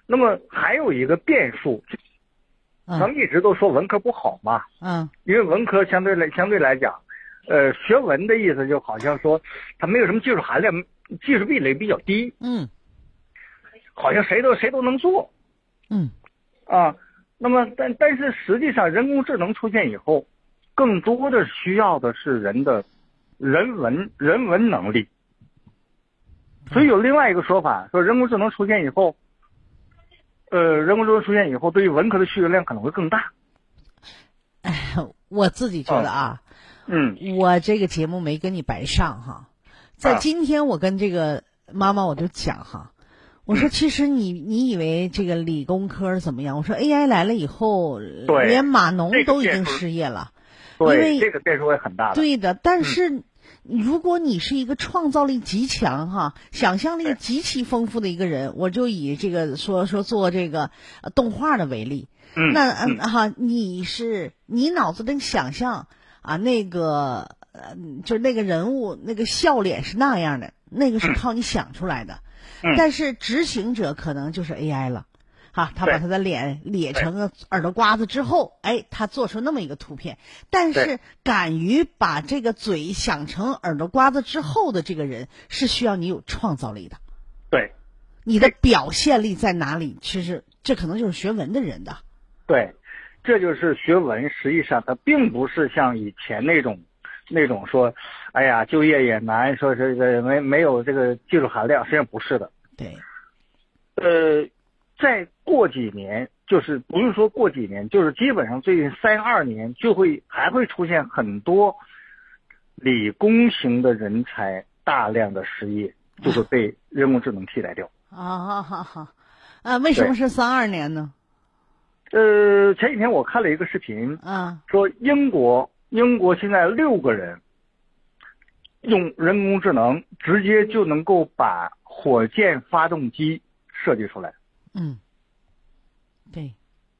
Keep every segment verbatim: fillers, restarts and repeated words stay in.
那么还有一个变数，咱们一直都说文科不好嘛， 嗯， 因为文科相对来相对来讲，呃，学文的意思就好像说它没有什么技术含量，技术壁垒比较低， 嗯， 好像谁都谁都能做， 嗯， 啊，那么但但是实际上人工智能出现以后，更多的需要的是人的人文人文能力，所以有另外一个说法，说人工智能出现以后。呃，人工智能出现以后，对于文科的需求量可能会更大。 哎，我自己觉得啊， 嗯， 我这个节目没跟你白上哈。在今天，我跟这个妈妈我就讲哈，我说其实你你以为这个理工科怎么样？我说 A I 来了以后，连码农都已经失业了， 对， 因为这个变数会很大的。 对的，但是。如果你是一个创造力极强哈，想象力极其丰富的一个人，我就以这个说说做这个呃动画的为例， 嗯， 那嗯哈，你是你脑子里想象啊，那个呃，就那个人物那个笑脸是那样的，那个是靠你想出来的， 嗯、 但是执行者可能就是 A I 了。哈，他把他的脸咧成个耳朵瓜子之后，哎，他做出那么一个图片。但是敢于把这个嘴想成耳朵瓜子之后的这个人，是需要你有创造力的。 对， 你的表现力在哪里？其实这可能就是学文的人的。 对，这就是学文。实际上，它并不是像以前那种那种说，哎呀，就业也难，说这个没没有这个技术含量，实际上不是的。 对， 呃。再过几年，就是不用说过几年，就是基本上最近三二年就会还会出现很多理工型的人才大量的失业，就会被人工智能替代掉。 啊，好好好，啊，为什么是三二年呢？ 呃，前几天我看了一个视频， 啊， 说英国英国现在六个人用人工智能直接就能够把火箭发动机设计出来。 嗯，对，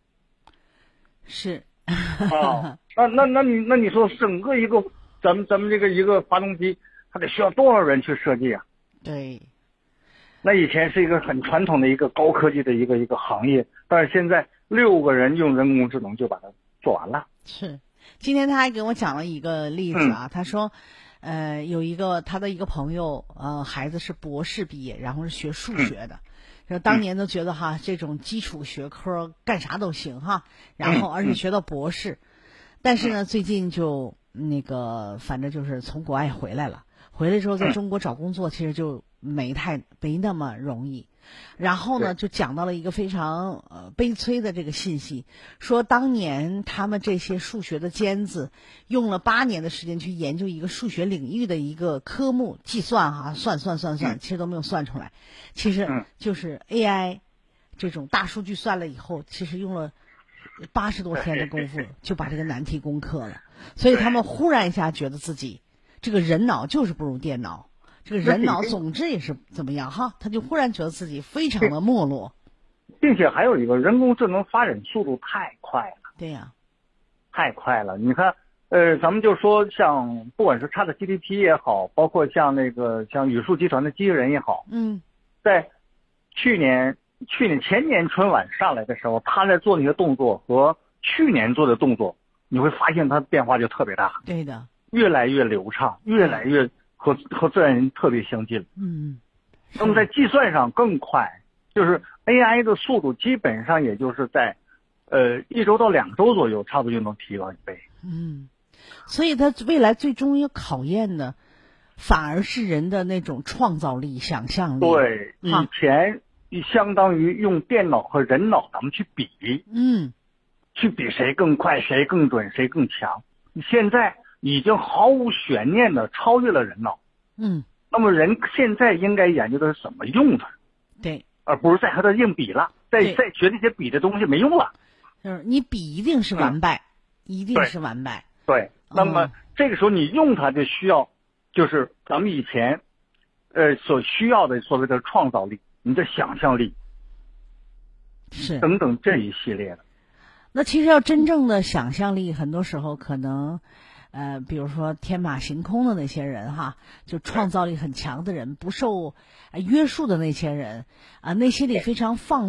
是。 啊，那那那你那你说整个一个咱们咱们这个一个发动机，它得需要多少人去设计啊？ 对。 那以前是一个很传统的一个高科技的一个一个行业，但是现在六个人用人工智能就把它做完了。 是，今天他还给我讲了一个例子啊， 嗯、 他说，呃，有一个他的一个朋友，呃，孩子是博士毕业，然后是学数学的。嗯当年都觉得哈，这种基础学科干啥都行哈，然后而且学到博士，但是呢，最近就那个反正就是从国外回来了，回来之后在中国找工作其实就没太没那么容易。然后呢，就讲到了一个非常呃悲催的这个信息，说当年他们这些数学的尖子用了八年的时间去研究一个数学领域的一个科目，计算哈，算算算算，其实都没有算出来。其实就是 A I 这种大数据算了以后，其实用了八十多天的功夫就把这个难题攻克了。所以他们忽然一下觉得自己这个人脑就是不如电脑。这个人脑总之也是怎么样哈，他就忽然觉得自己非常的没落， 并且还有一个人工智能发展速度太快了。 对呀、啊， 太快了。你看，呃，咱们就说像不管是 ChatGPT 也好，包括像那个像语数集团的机器人也好， 嗯， 在去年、去年前年春晚上来的时候，他在做那些动作和去年做的动作，你会发现它变化就特别大。 对的， 越来越流畅，越来越。和和自然人特别相近， 嗯， 那么在计算上更快，就是 A I 的速度基本上也就是在，呃，一周到两周左右，差不多就能提高一倍。 嗯，所以它未来最终要考验的，反而是人的那种创造力、想象力。 对，以前相当于用电脑和人脑咱们去比， 嗯， 去比谁更快、谁更准、谁更强。现在已经毫无悬念的超越了人脑， 嗯， 那么人现在应该研究的是怎么用它， 对， 而不是再和它硬比了，再再学那些比的东西没用了。 就是你比一定是完败，嗯、一定是完败。 对，那么、嗯、这个时候你用它就需要，就是咱们以前，呃所需要的所谓的创造力，你的想象力， 是等等这一系列的。 那其实要真正的想象力，很多时候可能。呃，比如说天马行空的那些人哈，就创造力很强的人，不受、呃、约束的那些人啊、呃，内心里非常放